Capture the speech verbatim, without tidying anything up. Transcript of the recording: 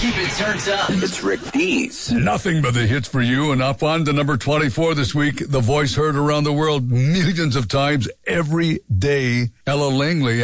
Keep it turned up. It's Rick Dees. Nothing but the hits for you, and up on to number twenty-four this week. The voice heard around the world millions of times every day. Ella Langley.